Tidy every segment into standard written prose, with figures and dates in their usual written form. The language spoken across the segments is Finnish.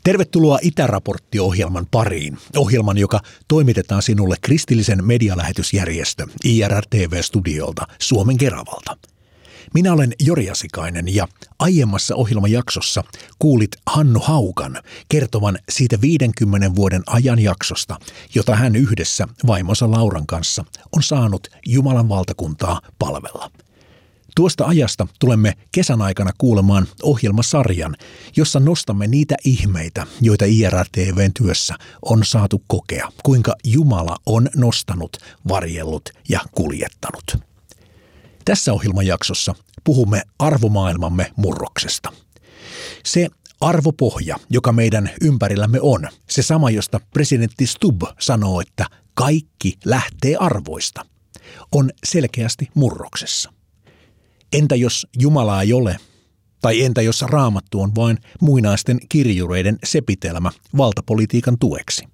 Tervetuloa Itäraportti-ohjelman pariin. Ohjelman, joka toimitetaan sinulle kristillisen medialähetysjärjestö IRR-TV-studiolta Suomen Keravalta. Minä olen Jori Asikainen ja aiemmassa ohjelmajaksossa kuulit Hannu Haukan kertovan siitä 50 vuoden ajanjaksosta, jota hän yhdessä vaimonsa Lauran kanssa on saanut Jumalan valtakuntaa palvella. Tuosta ajasta tulemme kesän aikana kuulemaan ohjelmasarjan, jossa nostamme niitä ihmeitä, joita IRR-TV:n työssä on saatu kokea, kuinka Jumala on nostanut, varjellut ja kuljettanut. Tässä ohjelmajaksossa puhumme arvomaailmamme murroksesta. Se arvopohja, joka meidän ympärillämme on, se sama, josta presidentti Stubb sanoo, että kaikki lähtee arvoista, on selkeästi murroksessa. Entä jos Jumalaa ei ole? Tai entä jos Raamattu on vain muinaisten kirjureiden sepitelmä valtapolitiikan tueksi?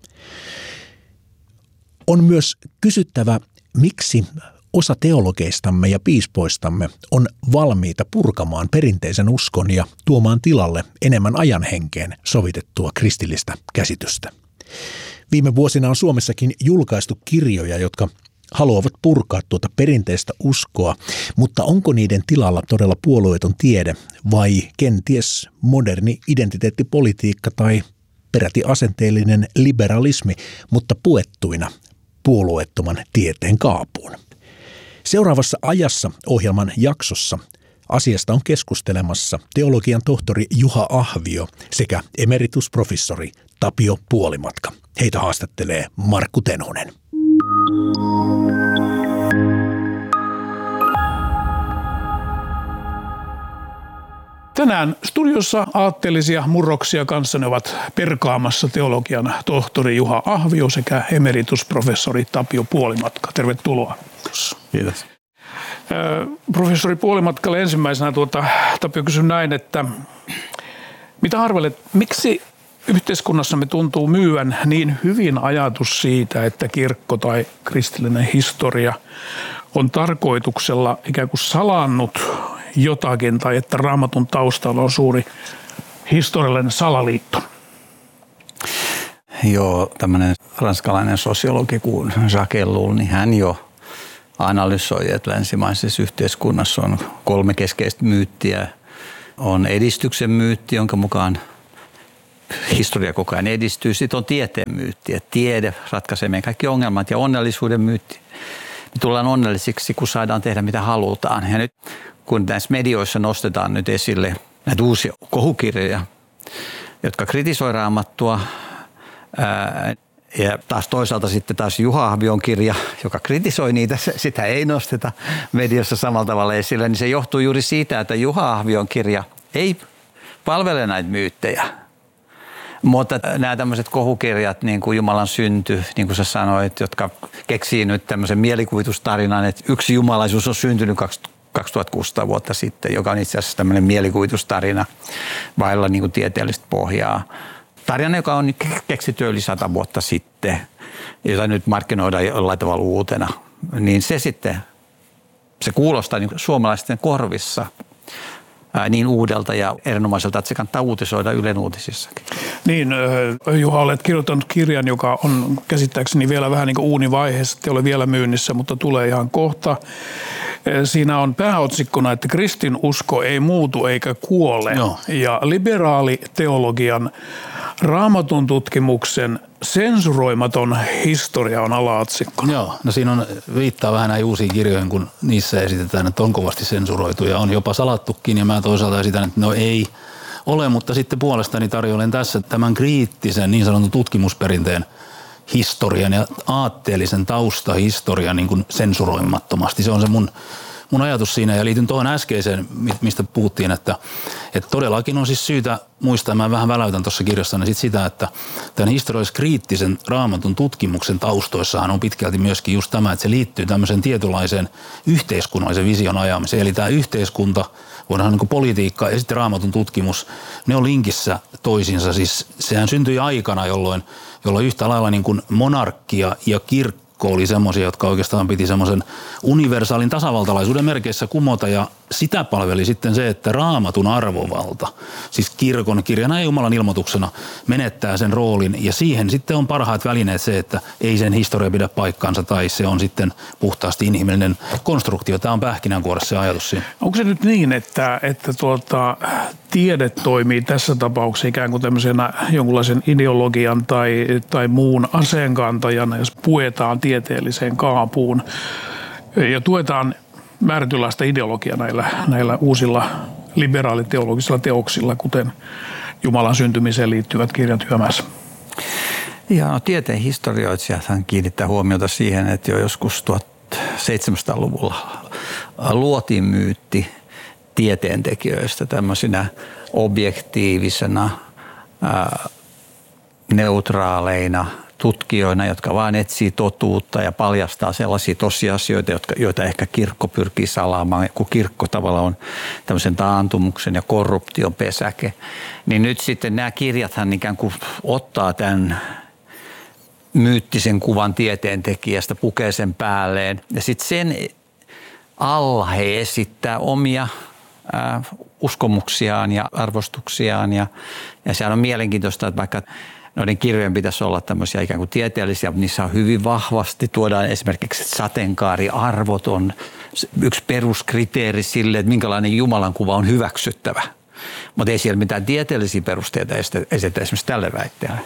On myös kysyttävä, miksi osa teologeistamme ja piispoistamme on valmiita purkamaan perinteisen uskon ja tuomaan tilalle enemmän ajan henkeen sovitettua kristillistä käsitystä. Viime vuosina on Suomessakin julkaistu kirjoja, jotka haluavat purkaa tuota perinteistä uskoa, mutta onko niiden tilalla todella puolueeton tiede vai kenties moderni identiteettipolitiikka tai peräti asenteellinen liberalismi, mutta puettuina puolueettoman tieteen kaapuun? Seuraavassa ajassa ohjelman jaksossa asiasta on keskustelemassa teologian tohtori Juha Ahvio sekä emeritusprofessori Tapio Puolimatka. Heitä haastattelee Markku Tenonen. Tänään studiossa aatteellisia murroksia kanssani ovat perkaamassa teologian tohtori Juha Ahvio sekä emeritusprofessori Tapio Puolimatka. Tervetuloa. Kiitos. Professori Puolimatkalle ensimmäisenä Tapio kysyn näin, että mitä arvelet, miksi yhteiskunnassamme tuntuu myyvän niin hyvin ajatus siitä, että kirkko tai kristillinen historia on tarkoituksella ikään kuin salannut jotakin tai että Raamatun taustalla on suuri historiallinen salaliitto? Joo, tämmöinen ranskalainen sosiologi kuin Jacques Ellul, niin hän jo analysoi, että länsimaisessa yhteiskunnassa on 3 keskeistä myyttiä. On edistyksen myytti, jonka mukaan historia koko ajan edistyy. Sitten on tieteen myytti, että tiede ratkaisee meidän kaikki ongelmat, ja onnellisuuden myytti. Me tullaan onnellisiksi, kun saadaan tehdä mitä halutaan. Ja nyt kun näissä medioissa nostetaan nyt esille näitä uusia kohukirjoja, jotka kritisoi Raamattua, ja taas toisaalta sitten taas Juha Ahvion kirja, joka kritisoi niitä, sitä ei nosteta mediossa samalla tavalla esille, niin se johtuu juuri siitä, että Juha Ahvion kirja ei palvele näitä myyttejä. Mutta nämä tämmöiset kohukirjat, niin kuin Jumalan synty, niin kuin sä sanoit, jotka keksii nyt tämmöisen mielikuvitustarinan, että yksi jumalaisuus on syntynyt 2600 vuotta sitten, joka on itse asiassa tämmöinen mielikuvitustarina vailla niin kuin tieteellistä pohjaa. Tarina, joka on keksitty yli 100 vuotta sitten, jota nyt markkinoidaan jollain tavalla uutena, niin se kuulostaa niin suomalaisten korvissa niin uudelta ja erinomaiselta, että se kannattaa uutisoida Ylen uutisissakin. Niin, Juha, olet kirjoittanut kirjan, joka on käsittääkseni vielä vähän niin kuin uunivaiheessa, ei ole vielä myynnissä, mutta tulee ihan kohta. Siinä on pääotsikkona, että kristinusko ei muutu eikä kuole. Joo. Ja liberaali teologian Raamatun tutkimuksen sensuroimaton historia on alaotsikkona. Joo, no siinä on viittaa vähän näihin uusiin kirjoihin, kun niissä esitetään, että on kovasti sensuroitu ja on jopa salattukin, ja mä toisaalta esitän, että no ei ole, mutta sitten puolestani tarjoilen tässä tämän kriittisen niin sanotun tutkimusperinteen historian ja aatteellisen taustahistorian niin kuin sensuroimattomasti. Se on se mun ajatus siinä, ja liityn tuohon äskeiseen, mistä puhuttiin, että todellakin on siis syytä muistaa, mä vähän väläytän tuossa kirjassani sitä, että tämän historiallis-kriittisen Raamatun tutkimuksen taustoissahan on pitkälti myöskin just tämä, että se liittyy tämmöiseen tietynlaiseen yhteiskunnallisen vision ajamiseen. Eli tämä yhteiskunta, voidaan sanoa niin kuin politiikka ja sitten Raamatun tutkimus, ne on linkissä toisiinsa. Siis sehän syntyi aikana, jolloin yhtä lailla niin kuin monarkia ja kirkko kirkko oli semmoisia, jotka oikeastaan piti semmoisen universaalin tasavaltalaisuuden merkeissä kumota ja sitä palveli sitten se, että Raamatun arvovalta, siis kirkon kirjana ja Jumalan ilmoituksena menettää sen roolin ja siihen sitten on parhaat välineet se, että ei sen historia pidä paikkaansa tai se on sitten puhtaasti inhimillinen konstruktio. Tämä on pähkinänkuoressa se ajatus siinä. Onko se nyt niin, että tiede toimii tässä tapauksessa ikään kuin tämmöisenä jonkunlaisen ideologian tai muun aseenkantajana, jos puetaan tieteelliseen kaapuun ja tuetaan määrätynlaista ideologiaa näillä uusilla liberaaliteologisilla teoksilla, kuten Jumalan syntymiseen liittyvät kirjat YMS? Ja no, tieteen historioitsijathan kiinnittää huomiota siihen, että jo joskus 1700-luvulla luotiin myytti tieteentekijöistä tämmöisinä objektiivisena, neutraaleina tutkijoina, jotka vaan etsii totuutta ja paljastaa sellaisia tosiasioita, joita ehkä kirkko pyrkii salaamaan, kun kirkko tavallaan on tämmöisen taantumuksen ja korruption pesäke. Niin nyt sitten nämä kirjathan ikään kuin ottaa tämän myyttisen kuvan tieteentekijästä, pukee sen päälleen ja sitten sen alla he esittää omia uskomuksiaan ja arvostuksiaan ja sehän on mielenkiintoista, että vaikka noiden kirjojen pitäisi olla tämmöisiä ikään kuin tieteellisiä, mutta niissä on hyvin vahvasti tuodaan esimerkiksi, että sateenkaariarvot on yksi peruskriteeri sille, että minkälainen Jumalan kuva on hyväksyttävä. Mutta ei siellä mitään tieteellisiä perusteita esitä esimerkiksi tälle väitteelle.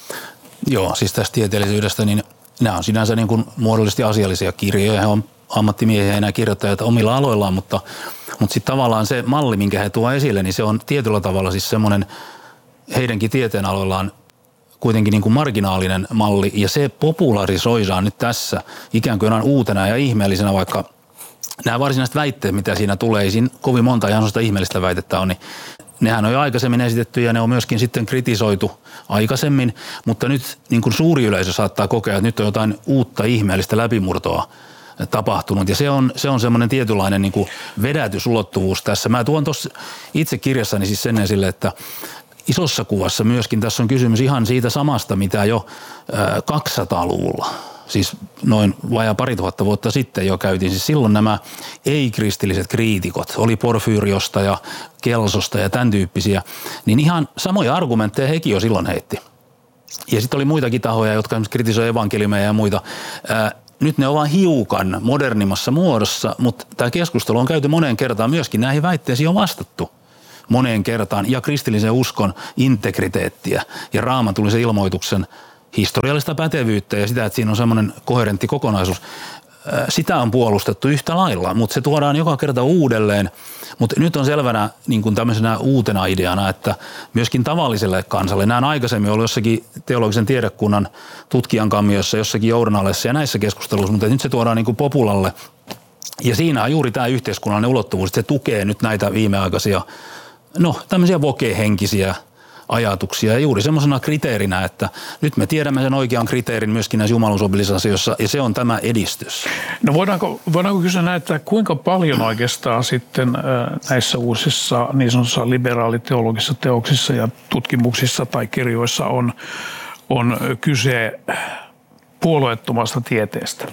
Joo, siis tästä tieteellisyydestä, niin nämä on sinänsä niin kuin muodollisesti asiallisia kirjoja. He on ammattimiehiä ja nämä kirjoittajat omilla aloillaan, mutta sitten tavallaan se malli, minkä he tuovat esille, niin se on tietyllä tavalla siis semmoinen heidänkin tieteen aloillaan kuitenkin niin kuin marginaalinen malli ja se popularisoidaan nyt tässä ikään kuin uutena ja ihmeellisenä, vaikka nämä varsinaiset väitteet, mitä siinä tulee, ei siinä kovin monta ihan sellaista ihmeellistä väitettä on, niin nehän on jo aikaisemmin esitetty ja ne on myöskin sitten kritisoitu aikaisemmin, mutta nyt niin kuin suuri yleisö saattaa kokea, että nyt on jotain uutta ihmeellistä läpimurtoa tapahtunut ja se on semmoinen tietynlainen niin kuin vedätysulottuvuus tässä. Mä tuon tuossa itse kirjassani siis sen esille, että isossa kuvassa myöskin tässä on kysymys ihan siitä samasta, mitä jo 200-luvulla, siis noin vajaa 2000 vuotta sitten jo käytiin. Siis silloin nämä ei-kristilliset kriitikot, oli Porfyriosta ja Kelsosta ja tämän tyyppisiä, niin ihan samoja argumentteja hekin jo silloin heitti. Ja sitten oli muitakin tahoja, jotka kritisoivat evankeliumeja ja muita. Nyt ne ovat hiukan modernimmassa muodossa, mutta tämä keskustelu on käyty moneen kertaan myöskin näihin väitteisiin on vastattu moneen kertaan ja kristillisen uskon integriteettiä ja raamatullisen ilmoituksen historiallista pätevyyttä ja sitä, että siinä on semmoinen koherentti kokonaisuus. Sitä on puolustettu yhtä lailla, mutta se tuodaan joka kerta uudelleen. Mutta nyt on selvänä niin kuin tämmöisenä uutena ideana, että myöskin tavalliselle kansalle, nämä on aikaisemmin ollut jossakin teologisen tiedekunnan tutkijan kammiossa, jossakin journaalissa ja näissä keskusteluissa, mutta nyt se tuodaan niin kuin populalle. Ja siinä on juuri tämä yhteiskunnallinen ulottuvuus, että se tukee nyt näitä viimeaikaisia, tämmöisiä vokehenkisiä ajatuksia ja juuri semmoisena kriteerinä, että nyt me tiedämme sen oikean kriteerin myöskin näissä jumaluusopillisissa asioissa ja se on tämä edistys. No voidaanko kysyä näin, että kuinka paljon oikeastaan sitten näissä uusissa niin sanotussa liberaaliteologisissa teoksissa ja tutkimuksissa tai kirjoissa on kyse puolueettomasta tieteestä?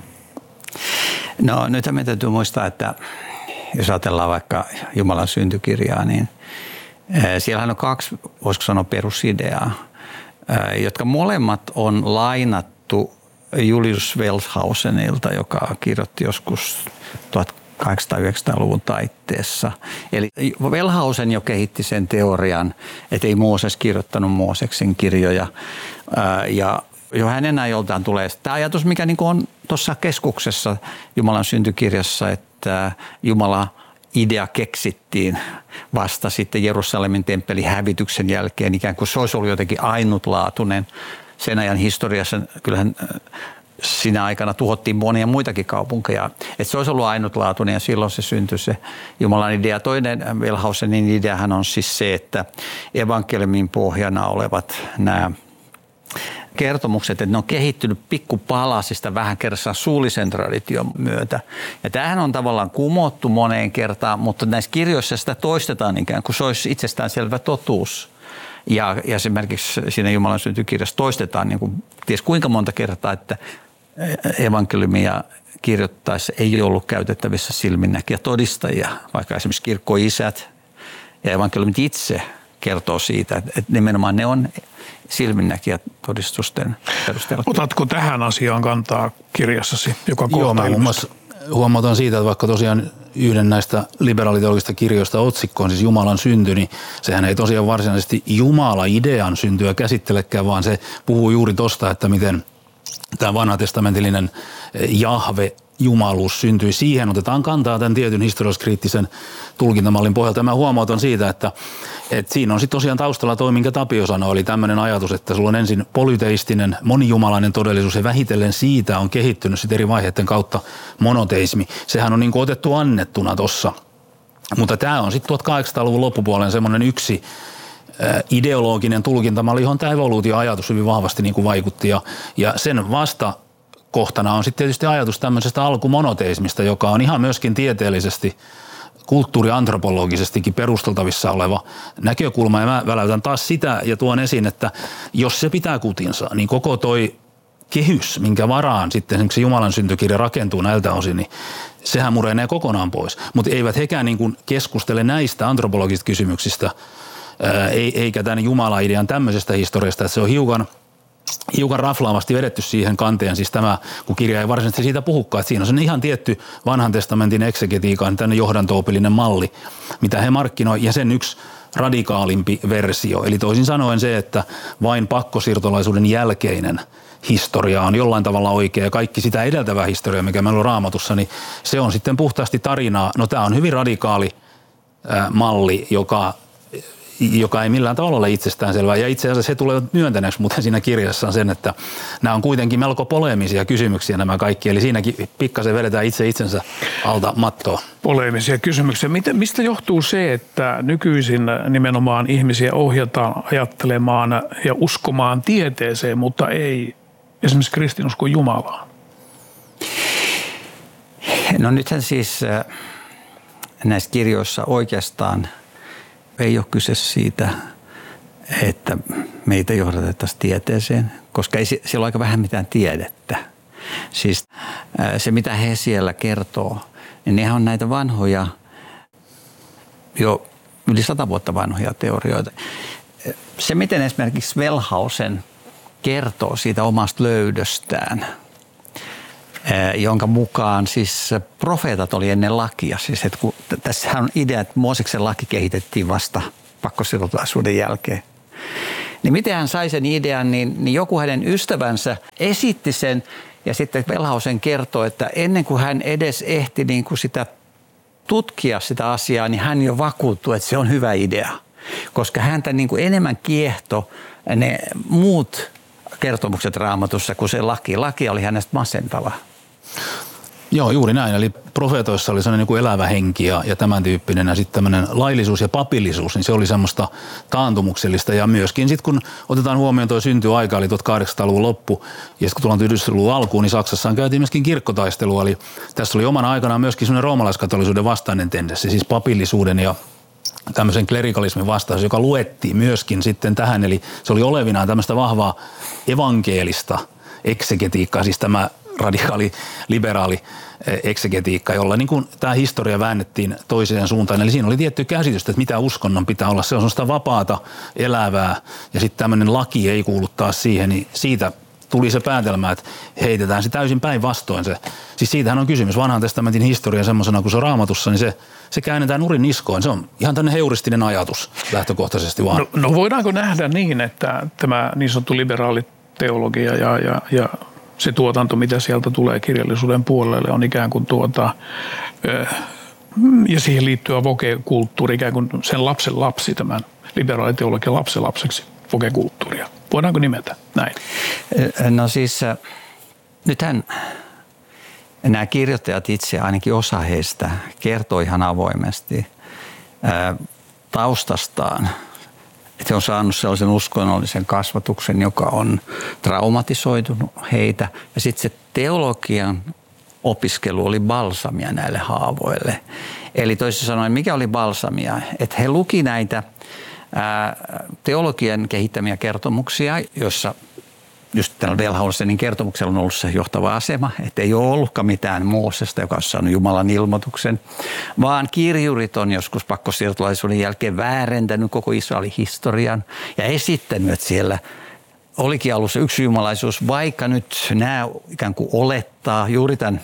No nyt meidän täytyy muistaa, että jos ajatellaan vaikka Jumalan syntykirjaa, niin siellähän on kaksi, voisiko sanoa, perusideaa, jotka molemmat on lainattu Julius Wellhausenilta, joka kirjoitti joskus 1800-1900-luvun taitteessa. Eli Wellhausen jo kehitti sen teorian, että ei Mooses kirjoittanut Mooseksen kirjoja ja jo hänen ajoltaan tulee tämä ajatus, mikä niin on tuossa keskuksessa Jumalan syntykirjassa, että Jumala idea keksittiin vasta sitten Jerusalemin temppelin hävityksen jälkeen, ikään kuin se olisi ollut jotenkin ainutlaatuinen. Sen ajan historiassa kyllähän siinä aikana tuhottiin monia muitakin kaupunkeja. Että se olisi ollut ainutlaatuinen ja silloin se syntyi se Jumalan idea. Toinen Wellhausenin ideahan on siis se, että evankeliumin pohjana olevat nämä kertomukset, että ne on kehittynyt pikkupalasista vähän kerrassa suullisen tradition myötä. Ja tämähän on tavallaan kumottu moneen kertaan, mutta näissä kirjoissa sitä toistetaan ikään kuin se olisi itsestäänselvä totuus. Ja esimerkiksi siinä Jumalan syntykirjassa toistetaan niin kuin ties kuinka monta kertaa, että evankeliumia kirjoittaessa ei ollut käytettävissä silminnäkijätodistajia, vaikka esimerkiksi kirkkoisät ja evankeliumit itse kertoo siitä, että nimenomaan ne on silminnäkijätodistusten perusteella. Otatko tähän asiaan kantaa kirjassasi, joka kohta Joo, mä muun muassa huomautan siitä, että vaikka tosiaan yhden näistä liberaaliteologisista kirjoista otsikko on siis Jumalan synty, niin sehän ei tosiaan varsinaisesti Jumala-idean syntyä käsittelekään, vaan se puhuu juuri tosta, että miten tämä vanhatestamentillinen Jahve, jumaluus syntyi. Siihen otetaan kantaa tämän tietyn historialliskriittisen tulkintamallin pohjalta. Mä huomautan siitä, että siinä on sitten tosiaan taustalla toi, minkä Tapio sanoi, eli tämmöinen ajatus, että sulla on ensin polyteistinen, monijumalainen todellisuus ja vähitellen siitä on kehittynyt sitten eri vaiheiden kautta monoteismi. Sehän on niin kuin otettu annettuna tossa. Mutta tämä on sitten 1800-luvun loppupuolen semmoinen yksi ideologinen tulkintamalli, johon tämä evoluutioajatus hyvin vahvasti niin kuin vaikutti ja sen vastakohtana on sitten tietysti ajatus tämmöisestä alkumonoteismista, joka on ihan myöskin tieteellisesti kulttuuriantropologisestikin perusteltavissa oleva näkökulma ja mä väläytän taas sitä ja tuon esiin, että jos se pitää kutinsa, niin koko toi kehys, minkä varaan sitten esimerkiksi Jumalan syntykirja rakentuu näiltä osin, niin sehän murenee kokonaan pois, mutta eivät hekään niin kuin keskustele näistä antropologisista kysymyksistä eikä tämän Jumala-idean tämmöisestä historiasta, että se on hiukan raflaavasti vedetty siihen kanteen, siis tämä, kun kirja ei varsinaisesti siitä puhukaan, että siinä on se ihan tietty vanhan testamentin eksegetiikan tänne johdanto-opillinen malli, mitä he markkinoi, ja sen yksi radikaalimpi versio. Eli toisin sanoen se, että vain pakkosiirtolaisuuden jälkeinen historia on jollain tavalla oikea, ja kaikki sitä edeltävää historiaa, mikä meillä on Raamatussa, niin se on sitten puhtaasti tarinaa. No tämä on hyvin radikaali malli, joka ei millään tavalla ole itsestäänselvää. Ja itse asiassa he tulevat myöntäneeksi muuten siinä kirjassaan sen, että nämä on kuitenkin melko poleemisia kysymyksiä nämä kaikki. Eli siinäkin pikkasen vedetään itsensä alta mattoa. Poleemisia kysymyksiä. Mistä johtuu se, että nykyisin nimenomaan ihmisiä ohjataan ajattelemaan ja uskomaan tieteeseen, mutta ei esimerkiksi kristinuskon Jumalaan? No nythän siis näissä kirjoissa oikeastaan ei ole kyse siitä, että meitä johdatettaisiin tieteeseen, koska ei siellä ole aika vähän mitään tiedettä. Siis se, mitä he siellä kertoo, niin nehän on näitä vanhoja, jo yli 100 vuotta vanhoja teorioita. Se, miten esimerkiksi Wellhausen kertoo siitä omasta löydöstään, jonka mukaan siis profeetat oli ennen lakia. Siis, että tässähän on idea, että Mooseksen laki kehitettiin vasta pakkosiirtolaisuuden jälkeen. Niin miten hän sai sen idean, niin joku hänen ystävänsä esitti sen ja sitten Wellhausen kertoi, että ennen kuin hän edes ehti niin kuin sitä tutkia sitä asiaa, niin hän jo vakuuttui, että se on hyvä idea. Koska häntä niin kuin enemmän kiehto ne muut kertomukset Raamatussa kuin se laki. Laki oli hänestä masentava. Joo, juuri näin. Eli profeetoissa oli sellainen niin kuin elävä henki ja tämän tyyppinen. Ja sitten tämmöinen laillisuus ja papillisuus, niin se oli semmoista taantumuksellista. Ja myöskin sitten kun otetaan huomioon tuo syntyaika, eli 1800-luvun loppu, ja sitten kun tullaan 1900-luvun alkuun, niin Saksassa käytiin myöskin kirkkotaistelua. Eli tässä oli omana aikanaan myöskin semmoinen roomalaiskatolisuuden vastainen tendenssi, siis papillisuuden ja tämmöisen klerikalismin vastaus, joka luettiin myöskin sitten tähän. Eli se oli olevinaan tämmöistä vahvaa evankelista eksegetiikkaa, siis tämä radikaali, liberaali eksegetiikka, jolla niin kuin tämä historia väännettiin toiseen suuntaan. Eli siinä oli tietty käsitys, että mitä uskonnon pitää olla. Se on sellaista vapaata, elävää ja sitten tämmöinen laki ei kuulu taas siihen, niin siitä tuli se päätelmä, että heitetään se täysin päinvastoin se. Siis siitähän on kysymys. Vanhan testamentin historia semmoisena kuin se on Raamatussa, niin se käännetään nurin niskoon. Se on ihan tämmöinen heuristinen ajatus lähtökohtaisesti vaan. No voidaanko nähdä niin, että tämä niin sanottu liberaali teologia ja se tuotanto, mitä sieltä tulee kirjallisuuden puolelle, on ikään kuin ja siihen liittyvä voke-kulttuuri, ikään kuin sen lapsen lapsi, tämän liberaaliteologian lapsen lapseksi voke-kulttuuria. Voidaanko nimetä näin? No siis nythän nämä kirjoittajat itse, ainakin osa heistä, kertoo ihan avoimesti taustastaan, että he on saanut sellaisen uskonnollisen kasvatuksen, joka on traumatisoitunut heitä. Ja sitten se teologian opiskelu oli balsamia näille haavoille. Eli toisin sanoen, mikä oli balsamia? Että he luki näitä teologian kehittämiä kertomuksia, joissa just tällä Wellhausenin kertomuksella on ollut se johtava asema, että ei ole ollutkaan mitään Moosesta, joka on saanut Jumalan ilmoituksen, vaan kirjurit on joskus pakkosiirtolaisuuden jälkeen väärentänyt koko Israelin historian ja esittänyt, että siellä olikin alussa yksi jumalaisuus, vaikka nyt nämä ikään kuin olettaa juuri tämän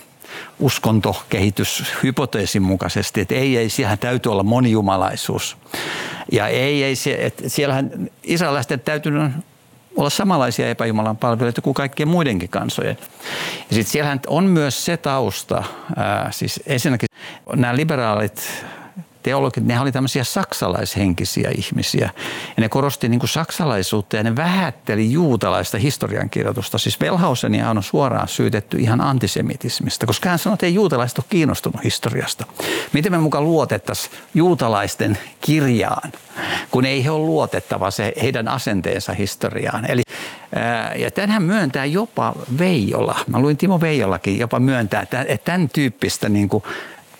uskontokehityshypoteesin mukaisesti, että ei, siellähän täytyy olla monijumalaisuus. Ja että siellähän israelaisten täytyy olla samanlaisia epäjumalan palvelijoita kuin kaikkien muidenkin kansojen. Ja sitten siellähän on myös se tausta, siis ensinnäkin nämä liberaalit teologit, ne oli tämmöisiä saksalaishenkisiä ihmisiä. Ja ne korosti niin kuin saksalaisuutta ja ne vähätteli juutalaista historiankirjoitusta. Siis Wellhausenia on suoraan syytetty ihan antisemitismistä, koska hän sanoi, että ei juutalaiset ole kiinnostunut historiasta. Miten me mukaan luotettaisiin juutalaisten kirjaan, kun ei he ole luotettava se heidän asenteensa historiaan. Eli, ja tämänhän myöntää jopa Veijola. Mä luin Timo Veijolakin jopa myöntää, että tämän tyyppistä niin kuin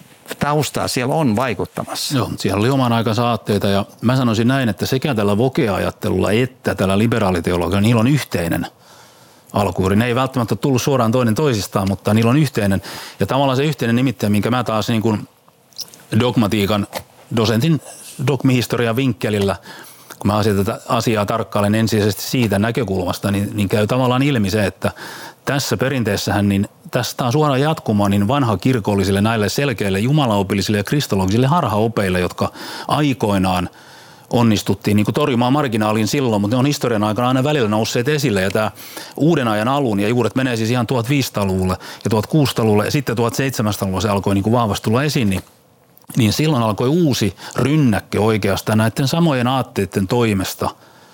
taustaa siellä on vaikuttamassa. Joo, siellä oli oman aikansa aatteita ja mä sanoisin näin, että sekä tällä Woke-ajattelulla että tällä liberaaliteologialla, niillä on yhteinen alkujuuri. Ne ei välttämättä ole tullut suoraan toinen toisistaan, mutta niillä on yhteinen. Ja tavallaan se yhteinen nimittäjä, minkä mä taas niin kuin dogmatiikan dosentin dogmihistorian vinkkelillä, kun mä tätä asiaa tarkkailen ensisijaisesti siitä näkökulmasta, niin käy tavallaan ilmi se, että tässä perinteessähän niin tästä on suoraan jatkumaan niin vanhakirkollisille näille selkeille jumalaopillisille ja kristologisille harhaopeille, jotka aikoinaan onnistuttiin niin kuin torjumaan marginaaliin silloin, mutta ne on historian aikana aina välillä nousseet esille ja tämä uuden ajan alun ja juuret menee siis ihan 1500-luvulle ja 1600-luvulle ja sitten 1700-luvulla se alkoi niin kuin vahvasti tulla esiin, niin silloin alkoi uusi rynnäkkö oikeastaan näiden samojen aatteiden toimesta,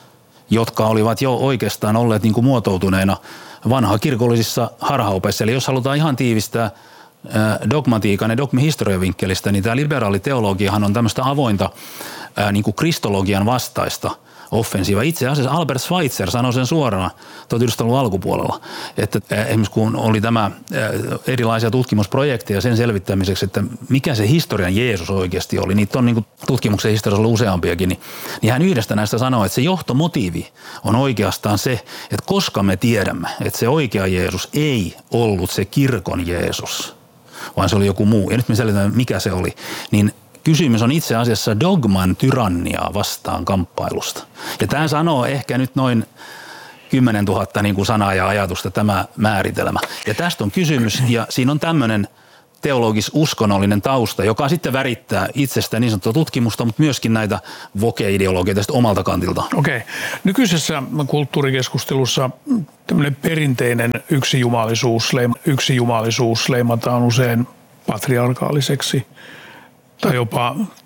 jotka olivat jo oikeastaan olleet niin kuin muotoutuneena vanhakirkollisissa harhaopeissa. Eli jos halutaan ihan tiivistää dogmatiikan ja dogmihistorian vinkkelistä, niin tämä liberaaliteologiahan on tämmöistä avointa niin kuin kristologian vastaista offensiiva. Itse asiassa Albert Schweitzer sanoi sen suorana 1900-luvun alkupuolella, että esimerkiksi kun oli tämä erilaisia tutkimusprojekteja sen selvittämiseksi, että mikä se historian Jeesus oikeasti oli, niitä on niin kuin tutkimuksen historiassa ollut useampiakin, niin hän yhdestä näistä sanoi, että se johtomotiivi on oikeastaan se, että koska me tiedämme, että se oikea Jeesus ei ollut se kirkon Jeesus, vaan se oli joku muu, ja nyt me selitetään, mikä se oli, niin kysymys on itse asiassa dogman tyranniaa vastaan kamppailusta. Ja tämä sanoo ehkä nyt noin 10 000 niin kuin sanaa ja ajatusta tämä määritelmä. Ja tästä on kysymys ja siinä on tämmöinen teologis-uskonnollinen tausta, joka sitten värittää itsestä niin sanottua tutkimusta, mutta myöskin näitä woke-ideologioita omalta kantilta. Okei. Nykyisessä kulttuurikeskustelussa tämmöinen perinteinen yksijumalisuus leimataan usein patriarkaaliseksi tai jopa